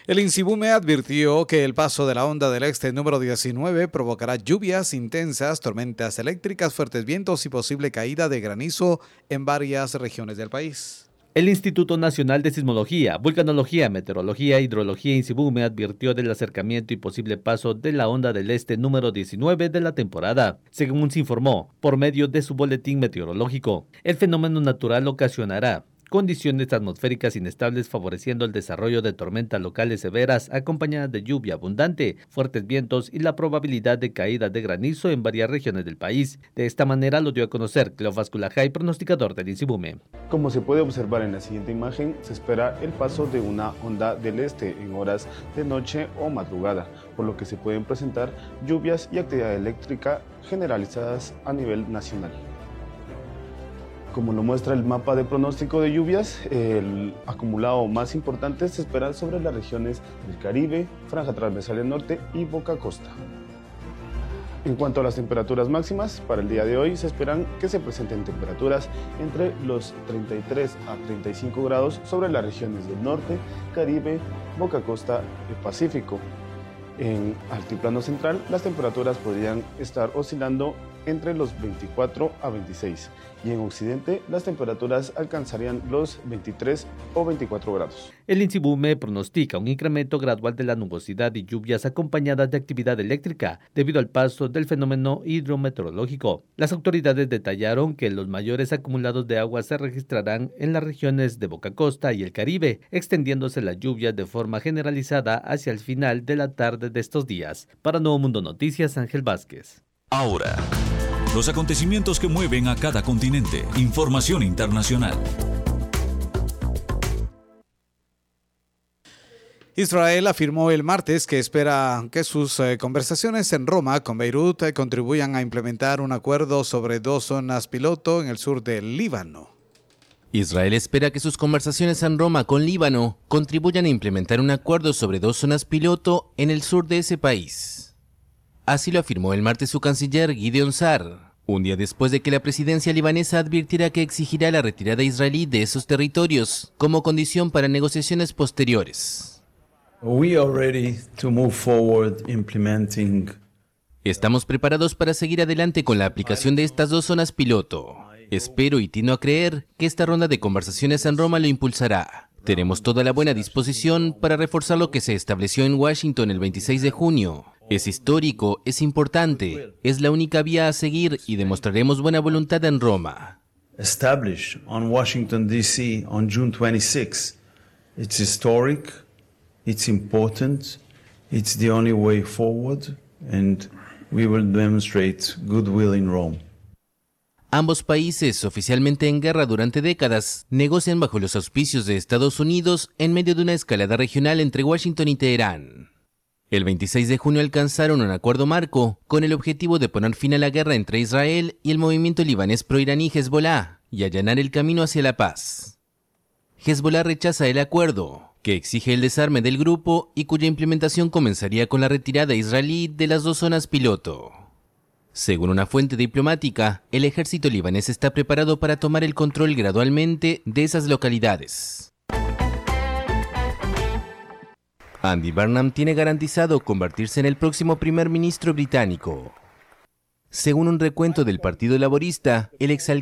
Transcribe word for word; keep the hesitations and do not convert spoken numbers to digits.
El INSIBUME advirtió que el paso de la onda del este número diecinueve provocará lluvias intensas, tormentas eléctricas, fuertes vientos y posible caída de granizo en varias regiones del país. El Instituto Nacional de Sismología, Vulcanología, Meteorología e Hidrología INSIBUME advirtió del acercamiento y posible paso de la onda del este número diecinueve de la temporada. Según se informó por medio de su boletín meteorológico, el fenómeno natural ocasionará condiciones atmosféricas inestables favoreciendo el desarrollo de tormentas locales severas acompañadas de lluvia abundante, fuertes vientos y la probabilidad de caída de granizo en varias regiones del país. De esta manera lo dio a conocer Cleofás Culajay, pronosticador del INSIBUME. Como se puede observar en la siguiente imagen, se espera el paso de una onda del este en horas de noche o madrugada, por lo que se pueden presentar lluvias y actividad eléctrica generalizadas a nivel nacional. Como lo muestra el mapa de pronóstico de lluvias, el acumulado más importante se espera sobre las regiones del Caribe, Franja Transversal del Norte y Boca Costa. En cuanto a las temperaturas máximas, para el día de hoy se esperan que se presenten temperaturas entre los treinta y tres a treinta y cinco grados sobre las regiones del Norte, Caribe, Boca Costa y Pacífico. En Altiplano Central, las temperaturas podrían estar oscilando entre los veinticuatro a veintiséis y en Occidente las temperaturas alcanzarían los veintitrés o veinticuatro grados. El INSIBUME pronostica un incremento gradual de la nubosidad y lluvias acompañadas de actividad eléctrica debido al paso del fenómeno hidrometeorológico. Las autoridades detallaron que los mayores acumulados de agua se registrarán en las regiones de Boca Costa y el Caribe, extendiéndose las lluvias de forma generalizada hacia el final de la tarde de estos días. Para Nuevo Mundo Noticias, Ángel Vázquez. Ahora, los acontecimientos que mueven a cada continente. Información internacional. Israel afirmó el martes que espera que sus eh, conversaciones en Roma con Beirut eh, contribuyan a implementar un acuerdo sobre dos zonas piloto en el sur del Líbano. Israel espera que sus conversaciones en Roma con Líbano contribuyan a implementar un acuerdo sobre dos zonas piloto en el sur de ese país. Así lo afirmó el martes su canciller Gideon Sa'ar, un día después de que la presidencia libanesa advirtiera que exigirá la retirada israelí de esos territorios como condición para negociaciones posteriores. We are ready to move forward implementing. Estamos preparados para seguir adelante con la aplicación de estas dos zonas piloto. Espero y tiendo a creer que esta ronda de conversaciones en Roma lo impulsará. Tenemos toda la buena disposición para reforzar lo que se estableció en Washington el veintiséis de junio. Es histórico, es importante, es la única vía a seguir y demostraremos buena voluntad en Roma. Established on Washington, D C on June twenty-sixth. It's historic, it's important, it's the only way forward, and we will demonstrate goodwill in Rome. Ambos países, oficialmente en guerra durante décadas, negocian bajo los auspicios de Estados Unidos en medio de una escalada regional entre Washington y Teherán. El veintiséis de junio alcanzaron un acuerdo marco con el objetivo de poner fin a la guerra entre Israel y el movimiento libanés proiraní Hezbollah y allanar el camino hacia la paz. Hezbollah rechaza el acuerdo, que exige el desarme del grupo y cuya implementación comenzaría con la retirada israelí de las dos zonas piloto. Según una fuente diplomática, el ejército libanés está preparado para tomar el control gradualmente de esas localidades. Andy Burnham tiene garantizado convertirse en el próximo primer ministro británico. Según un recuento del Partido Laborista, el exalcalde